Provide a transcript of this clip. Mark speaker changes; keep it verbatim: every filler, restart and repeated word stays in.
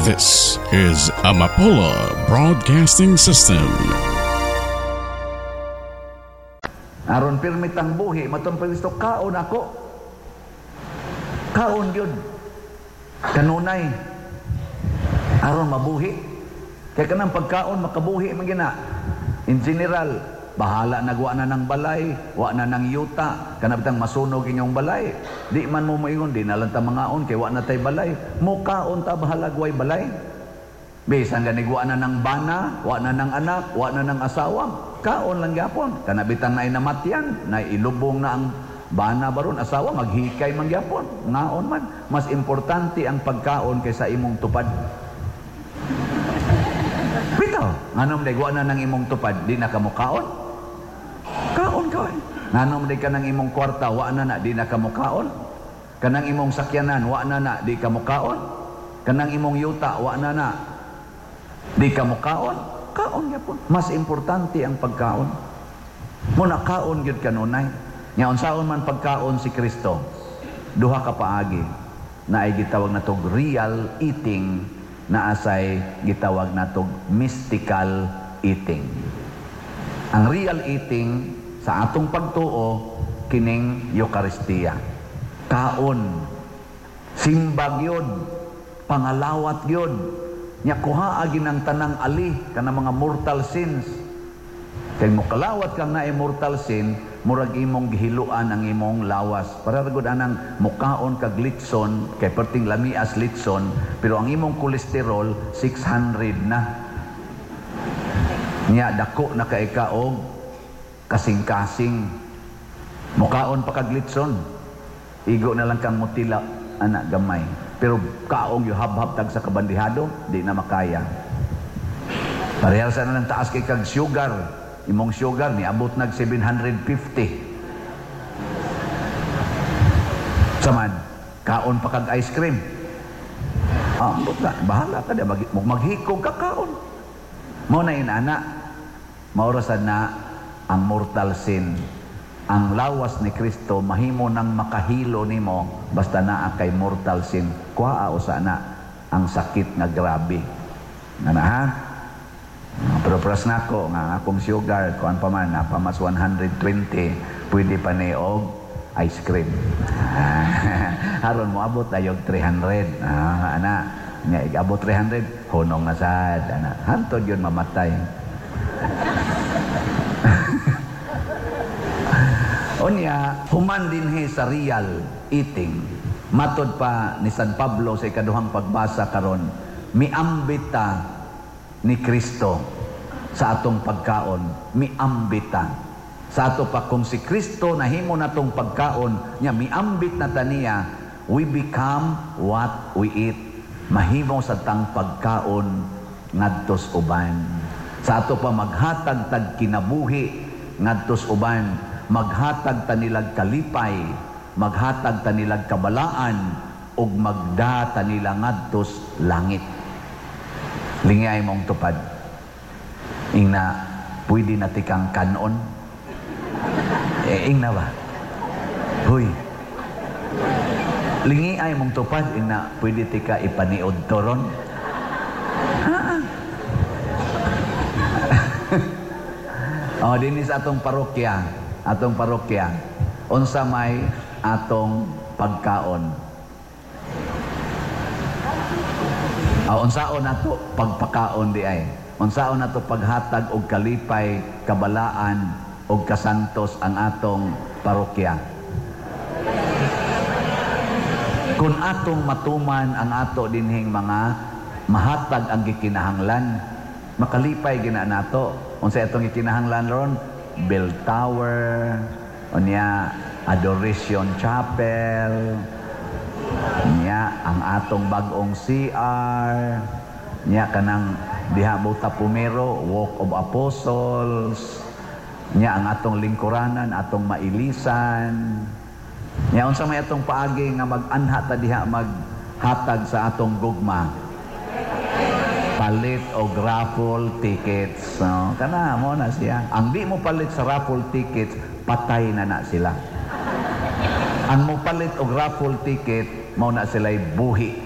Speaker 1: This is Amapola Broadcasting System.
Speaker 2: Aron pirmit ang buhi, matong Kristo, kaon ako. Kaon yun. Kanunay. Aron mabuhi. Kaya kanang pagkaon, makabuhi magina. In general, bahala nagwa na ng balay, wa na ng yuta, kanabitang masunog inyong balay. Di man mo moingon, di na lang ta mangaon, kaya wa na tay balay. Mukaon ta bahalagway balay. Bisan ganig wa na ng bana, wa na ng anak, wa na ng asawa. Kaon lang gyapon. Kanabitang na inamatyan, na ilubong na ang bana baron, asawa, maghikay man gyapon. Ngaon man, mas importante ang pagkaon kaysa imong tupad. Bitaw, nganom day wa na ng imong tupad, di na ka mo kaon. Kaon ka eh. Nganom day ka ng imong kwarta, wa na na, di na ka mo kaon. Kanang imong sakyanan, wa na na, di ka mo kaon. Kanang imong yuta, wa na na, di ka mo kaon. Kaon yapon. Mas importante ang pagkaon. Muna kaon gyud kanunay. Nya unsaon man pagkaon si Kristo, duha ka paagi na ay gitawag natog real eating, na asay gitawag natog mystical eating. Ang real eating sa atong pagtuo kining Eucharistia. Kaon, simbag yun, pangalawat yun, nya kuhaagi ng tanang ali kanang mga mortal sins. Kay mo kalawat kang na immortal sin, murag imong gihiluan ang imong lawas. Para ragod anang mukaon kag litson, kay perting lamias litson, pero ang imong kolesterol six hundred na. Nya dako na kay kaog kasing-kasing. Mukaon pa kag litson, igo na lang kang mutila anak gamay. Pero kaong yung hab-hab tag sa kabandihado, di na makaya. Parehas na lang taas kay kag sugar. Imong sugar ni abot nag seven hundred fifty. Saman, kaon pa kag ice cream. Ah, na, bahala ka na, mag, maghikog ka kaon. Mo na inana, maurasan na ang mortal sin. Ang lawas ni Kristo mahimo nang makahilo nimo basta naa kay mortal sin. Kuha o sana ang sakit nga grabe. Nga na ha? Pero pras na ko nga akong sugar kuan pa man napamas one hundred twenty, pwede pa ni og ice cream. Haron mo abot ayog three hundred. Ah, ana, nga abot three hundred, hunong na sad ana. Hantod yun mamatay. Onya, human dinhi sa real eating. Matod pa ni San Pablo sa ikaduhang pagbasa karon, miambita ni Kristo sa atong pagkaon, miambita. Sa ato pa kung si Kristo nahimo natong pagkaon, niya miambit na taniya, we become what we eat. Mahimo sa tang pagkaon ngadtos uban. Sa ato pa maghatag tag kinabuhi ngadtos uban, maghatag ta nilag kalipay, maghatag ta nilag kabalaan, ug magda ta nila ngadtos langit. Lingay mong tupad. Ing na, pwede na tikang kanon. Eh, ing na ba? Huy. Lingi ay mong tupad, ing na, pwede tika ipaniod toron. O, dinis atong parokya, atong parokya, unsa may atong pagkaon. Uh, unsaon nato pagpakaon di ay. Unsaon nato paghatag og kalipay, kabalaan og kasantos ang atong parokya. Kung atong matuman ang ato dinhing mga mahatag ang gikinahanglan, makalipay gina nato. Unsa atong gikinahanglan ron? Bell tower, unya adoration chapel, niya ang atong bagong C R, niya kanang diha buta pumero, walk of apostles, niya ang atong lingkuranan, atong mailisan, niya unsa may atong paagi nga mag-anha ta diha maghatag sa atong gugma, palit og raffle tickets. No? Kana mo na siya. Ang di mo palit sa raffle tickets, patay na na sila. Ang mo palit og raffle ticket, mao na sila'y buhi.